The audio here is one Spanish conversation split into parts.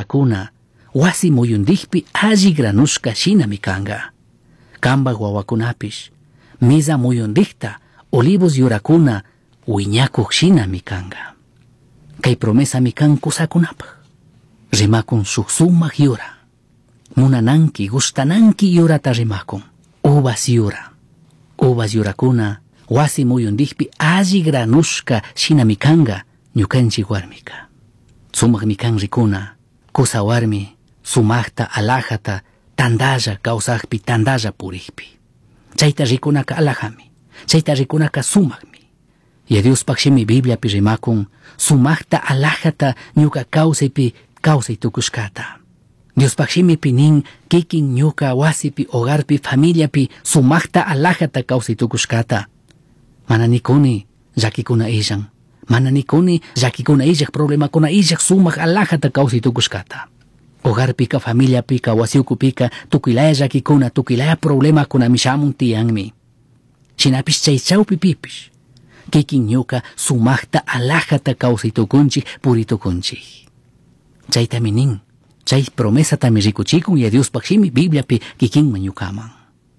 yurakuna wasi muyundikpi alli granushka shinami kanga. Kambak wawakunapish misa muyundikta olivos yurakuna wiñakuk shinami kanga. Kay promesa mi kan kusakunapaj. Rimakun shuk sumak yura. Munananki, gustananki yurata rimakun. Uvas yura. Uvas yurakuna wasi muyundikpi alli granushka shinami kanga ñukanchik warmika. Sumak mi kan rikuna kusa warmi sumakta alajata tandalla kawsakpi tandalla purikpi. Chayta rikunaka alajami. Chayta rikunaka sumakmi. Y Dios pakshimi Biblia pi rimakun sumakta alajata ñuka kawsaypi kawsay tukushkata. Dios pakshimi pinin kikin ñuka wasipi hogarpi familiapi sumakta alajata kawsay tukushkata. Mana nikuni llakikuna illan. Mana nikuni llakikuna illak problemakuna illak sumak alajata kawsay tukushkata. Hogarpika familiapika wasiukupika tukilaya llakikuna tukilaya problemakuna mishamun tiyanmi. Shinapish chay chawpi pipish. Kikin ñuka sumakta alajata kawsay tukunchik puritukunchik. Chayta minin, chay promesa tami rikuchikun y Dios pakshimi Biblia pi kikinman ñukaman.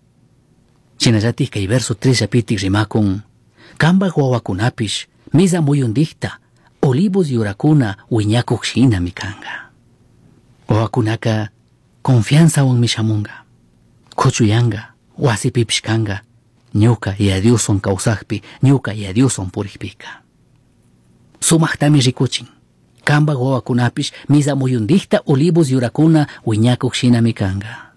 Chinallatik kay verso 3 apitik rimakun, kambak wawakunapish misa muyundikta olivos yurakuna wiñakuk shinami kanga. Wawakunaka confianza wan mishamunga, kuchuyanga, wasipipish kanga, ñuka y a Dios son kawsakpi, ñuka y a Dios son purikpika. Sumaktami rikuchin. Kambak wawakunapish misa muyundikta olivos yurakuna wiñakuk shinami kanga.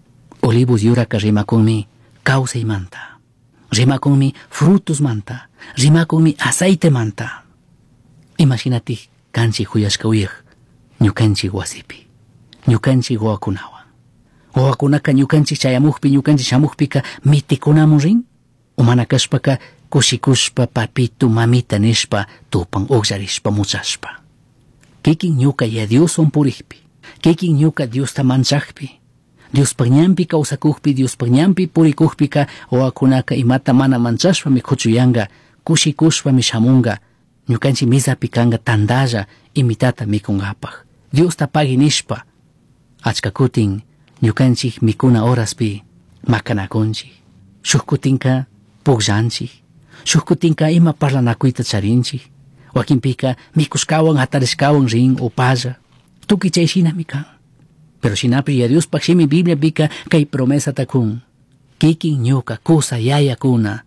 Olivos yuraka rimakunmi kawsay manta. Rimakunmi frutos manta. Rimakunmi aceite manta. Imaginati kanchik huyashka uyaj ñukanchik wasipi. Ñukanchik wawakunawan. Wawakunaka ñukanchik chayamukpi ñukanchik shamukpika mitikunamun rin. Umana kashpaka kushikushpa papitu mamita nishpa tupan uqllarishpa muchashpa. Kikin ñuka y a Dios son purikpi. Kikin ñuka Dios ta manchakpi. Dios pañampi kawsakukpi, Dios pañampi purikukpika wawakunaka imata mana manchashpa mi kuchuyanga, kushikushpa mi shamunga, ñukanchik misapi kanga tandalla imitata mikungapaj. Dios ta pagi nishpa. Achka kutin ñukanchik mikuna horaspi makanakunchik. Shuk kutinka pugllanchik. Shuk kutinka ima parlanakuyta charinchik. Wakinpika mikushkawan atarishkawan rin upalla. Tuki chay shinami kan. Pero shinapi y a Dios pakshimi Biblia pika kay promesa takun. Kikin ñuka kusa yayakuna.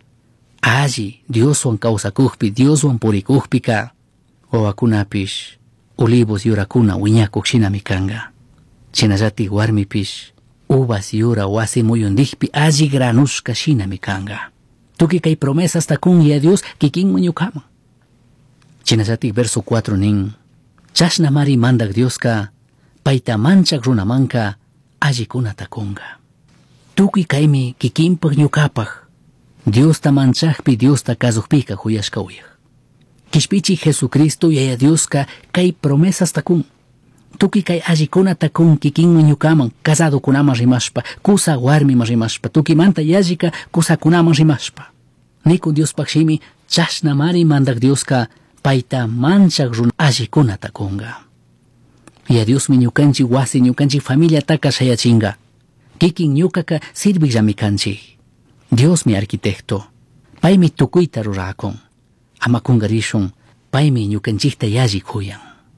Alli Dios wan kawsakukpi, Dios wan purikukpika. Wawakunapish olivos yurakuna wiñakuk shinami kanga. Chinallatik warmipish uvas yura wasi muyundikpi alli granushka shinami kanga. Tuki kay promesas takun y a Dios kikin ñukaman. Chinallatik verso 4 nin. Chashna mari mandak Dioska paita manchak runamanka allikuna takunga. Tuki kaymi kikinpak ñukapaj. Dios ta manchakpi Dios ta kazukpika huyashka uyaj. Kishpichi Jesucristo y a Dioska kay promesas takun. Tuki kay allikuna takun kikinman ñukaman casado kunaman rimashpa, kusa warmiman rimashpa, tuki manta yallika kusa kunaman rimashpa. Niku Dios pakshimi chashna mari mandak Dioska paita manchak runa allikuna takunga. Y a Dios mi ñukanchik wasi ñukanchik familia taka shayachinga. Kikin ñukaka sirviklami kanchik. Dios mi arquitecto. Paymi tukuyta rurakun. Ama kungarishun paymi ñukanchikta yallik huyan.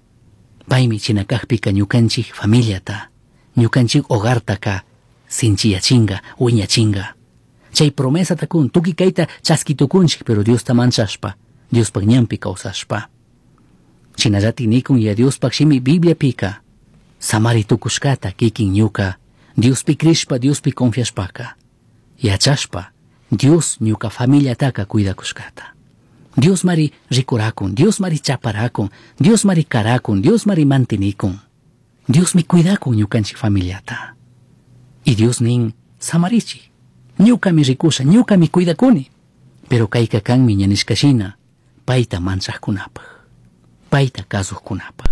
Paymi chinakakpika ñukanchik familiata, ñukanchik hogartaka sinchiyachinga, wiñachinga. Chay promesa takun tuki kayta chaskitukunchik pero Dios ta manchashpa. Dios pañampi kawsashpa. Chinallatik nikun y a Dios pakshimi Biblia pika. Samari tukushkata kikin ñuka. Dios pi krishpa, Dios pi confiashpaka. Yachashpa, Dios ñuka familia taka cuidakushkata. Dios mari rikurakun, Dios mari chaparakun, Dios mari karakun, Dios mari mantinikun. Dios mi cuidakun ñukanchik familiata. Y Dios nin samarichi. Ñuka mi rikusha, ñuka mi cuidakuni. Pero kayka kanmi ñanishkashina. Paita manchakkunapaj. Paita kazukkunapaj.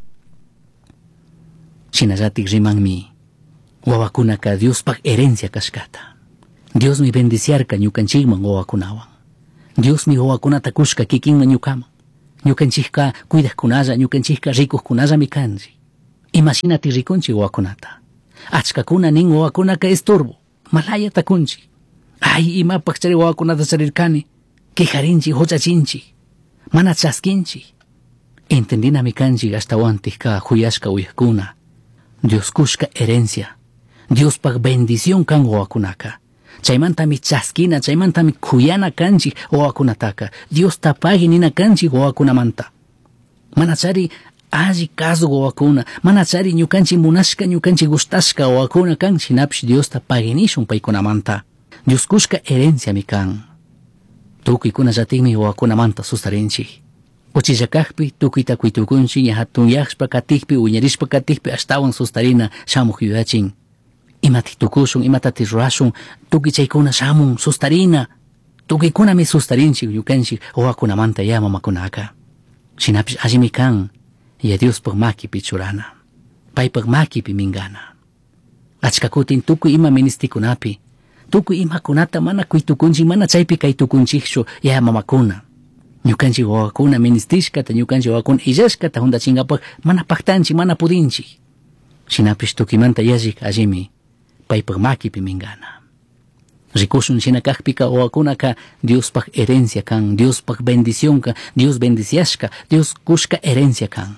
Shinallatik rimanmi wawakunaka Diospaj herencia kashkata. Dios mi bendiciarka ñukanchikman wawakunawan. Dios mi wawakunata kushka kikinman ñukaman. Ñukanchikka cuidaqkunalla, ñukanchikka rikuqkunallami kanchik. Imagínate rikunchi wawakunata. Achkakuna nin wawakunaka estorbo. Malaya takunchi. Ay, imapak chari wawakunata charirkani. Quejarinchi, hochachinchi. Mana chaskinchi. Entendina mi kanchi hasta wantika huyashka uyakuna. Dios kushka herencia. Dios pak bendición kan wawakunaka. Chaymanta mi chaskina, chaymanta mi kuyana kanchi wawakunataka. Dios tapagi nina kanchi wawakunamanta. Manachari aji kazu wawakuna. Manachari ñukanchi munashka, ñukanchi gustashka wawakuna kan shinapish Dios tapaginishun paykunamanta. Dios kushka herencia mi kan. Tukuykuna llatikmi wawakunamanta sustarinchi. Uchillakakpi tukuyta kuytukunchi hatun yaqshpa katikpi uñarishpa katikpi ashtawan sustarina shamuq yuyachin. Imati tukushun, imatati rurashun, tukichaykuna shamun sustarina. Tukuykunami sustarinchik ñukanchik wawakunamanta ya mamakunaka. Shinapish allimi kan ya Diospaq makipi churana. Paypaq makipi mingana. Achka kutin tukuy ima ministikunapi. Tukuy imakunata mana kuytukunchik, mana chaypi kaytukunchikshu ya mamakuna. Ñukanchik wawakuna ministishkata, ñukanchik wawakuna illashkata hundachinkapaq mana paktanchik, mana pudinchik. Shinapish tukuymanta yallik allimi paypaq makipi mingana. Rikushun shinakakpika wawakunaka Diospaq herencia kan, Diospaq bendición kan, Dios bendiciashka, Dios kushka herencia kan.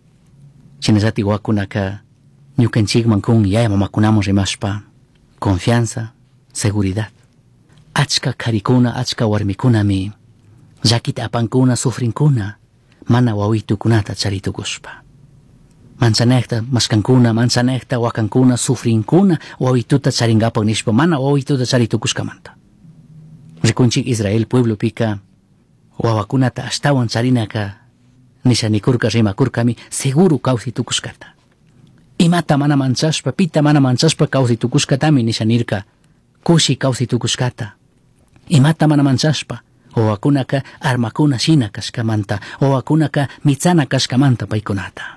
Shinallati wawakunaka ñukanchikman kun yaya mamakunaman rimashpa confianza, seguridad. Achka karikuna, achka warmikunami llakita apankuna, sufrinkuna, mana wawitukunata charitukushpa. Manzanekta maskankuna, manzanekta wakankuna, sufrinkuna, wawituta charingapak nishpa, mana wawituta charitukushkamanta. Rikunchik Israel pueblo pika, wawakunata ashtawan charinaka, nishanikurka rimakurkami, seguro kawsitukushkata. Imata mana manchashpa, pita mana manchashpa kawsitukushkatami nishanirka, kushi kawsitukushkata. Imata mana manchashpa, wawakunaka armakuna shina kashkamanta, wawakunaka mitsana kashkamanta paykunata.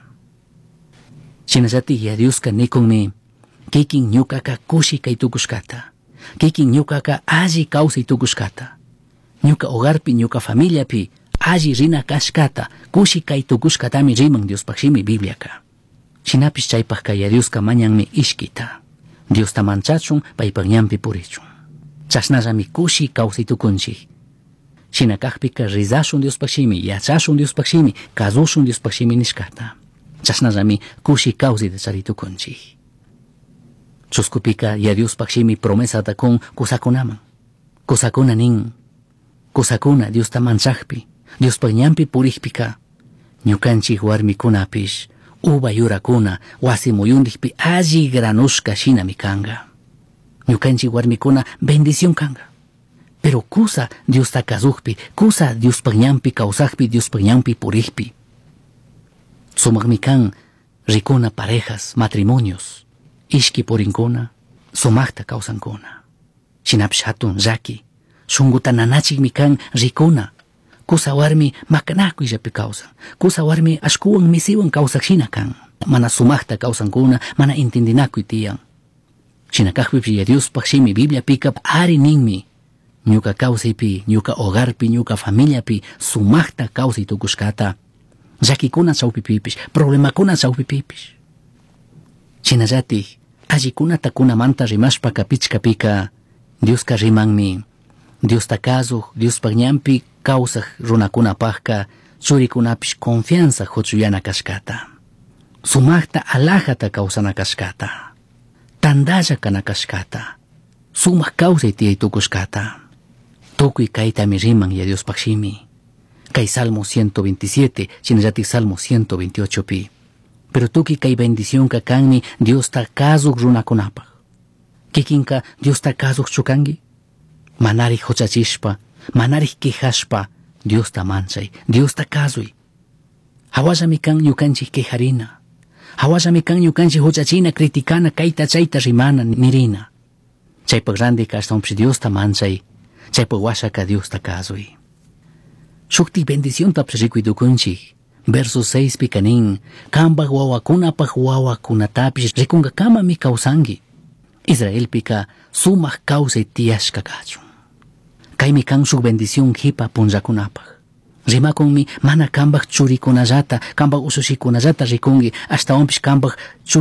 Shinallati ya Dioska nikunmi, kikin ñukaka kushi kaytukushkata, kikin ñukaka alli kawsaytukushkata, ñuka hogarpi, ñuka familiapi alli rina kashkata, kushi kaytukushkatami riman Diospaqshimi Bibliaka. Shinapish chaypaqka ya Dioska mañanmi ishkita, Diosta manchachun paypaq ñanpi purichun. Chashnallami kushi kawsaytukunchik. Shinakaqpika rizashun Diospaqshimi, yachashun Diospaqshimi, kazushun Diospaqshimi nishkata. Chashnallami kushi kawsayta charitukunchik. Chuskupika ya Diospaqshimi promesata kun kusakunaman. Kusakuna nin, kusakuna Diosta manchaqpi, Diospaq ñanpi purikpika, ñukanchik warmikunapish uva yurakuna wasi muyunrikpi alli granushka shinami kanga. Ñukanchik warmikuna bendición kanga. Pero kusa Diosta kazukpi, kusa Diospaq ñanpi kawsaqpi, Diospaq ñanpi purikpi. Sumaqmi kan rikuna parejas, matrimonios, ishki purinkuna, sumaqta kawsankuna. Shinapish hatun llaki, shunguta nanachikmi kan rikuna. Kusa warmi makanakuyllapi kawsan, kusa warmi ashkuwan misiwan kawsaqshina kan. Mana sumaqta kawsankuna, mana entendinakuy tiyan. Shinakaqpipi ya Diospaqshimi Bibliapika ari ninmi, ñuka kawsaypi, ñuka hogarpi, ñuka familiapi sumaqta kawsaytukushkata. Llakikuna chawpipipish, problemakuna chawpipipish. Shinallati allikunata kunamanta rimashpa kapichkapika, Dioska rimanmi, Diosta kazuq, Diospaq ñanpi kawsaq runakunapaqka churikunapish confianza huchuyana kashkata. Sumaqta alajata kawsana kashkata. Tandalla kana kashkata. Sumaq kawsay tiyaytukushkata. Tukuy kaytami riman ya Diospaqshimi. Kay Salmo 127, shinallati Salmo 128 pi. Pero tuki kay bendición ka kanmi Diosta kazuq runakunapaq. Kikinka Diosta kazuq chukangi? Manarij hochachishpa, manarij quejashpa, Diosta manchay, Diosta kazuy. Hawallami kan ñukanchik quejarina. Hawallami kan ñukanchik hochachina, criticana, kayta chayta rimana, nirina. Chaypaq randika ashtawanpish Diosta manchay, chaypaq washaka Diosta kazuy. Shukti bendición tapsh rikuytukunchik. Verso 6 pikanin, kambaq wawakunapaq wawakunatapish rikunga kamami kawsangi. Israel pika sumaq kawsay tiyashka kachun. Kaymi kan shuk bendición hipa punllakunapaq. rimakunmi mana kambaq churikunallata, kambaq ususikunallata rikungi, hasta onpish kambaq